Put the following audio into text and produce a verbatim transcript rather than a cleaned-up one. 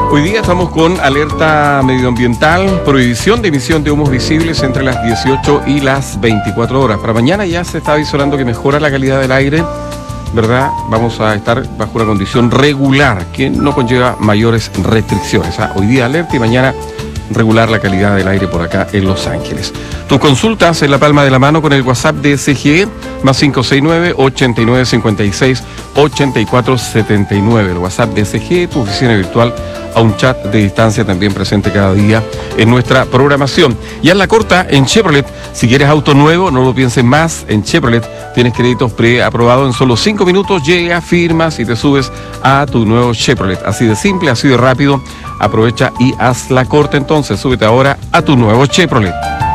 Hoy día estamos con alerta medioambiental, prohibición de emisión de humos visibles entre las dieciocho y las veinticuatro horas. Para mañana ya se está visorando que mejora la calidad del aire, ¿verdad? Vamos a estar bajo una condición regular que no conlleva mayores restricciones. ¿Ah? Hoy día alerta y mañana regular la calidad del aire por acá en Los Ángeles. Tus consultas en la palma de la mano con el WhatsApp de S G E, más cinco seis nueve, ocho nueve cinco seis, ocho cuatro siete nueve. El WhatsApp de S G E, tu oficina virtual, a un chat de distancia también presente cada día en nuestra programación. Y en la corta, en Chevrolet, si quieres auto nuevo, no lo pienses más, en Chevrolet tienes créditos preaprobados en solo cinco minutos, llega, firmas y te subes a tu nuevo Chevrolet. Así de simple, así de rápido, aprovecha y haz la corta entonces, súbete ahora a tu nuevo Chevrolet.